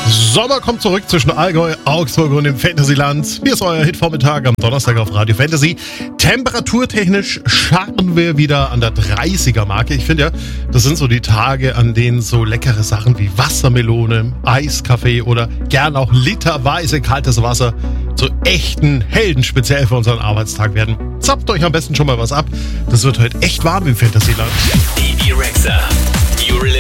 Sommer kommt zurück zwischen Allgäu, Augsburg und dem Fantasyland. Hier ist euer Hitvormittag am Donnerstag auf Radio Fantasy. Temperaturtechnisch scharren wir wieder an der 30er-Marke. Ich finde ja, das sind so die Tage, an denen so leckere Sachen wie Wassermelone, Eiskaffee oder gern auch literweise kaltes Wasser zu echten Helden speziell für unseren Arbeitstag werden. Zapft euch am besten schon mal was ab. Das wird heute echt warm im Fantasyland. Die Rexa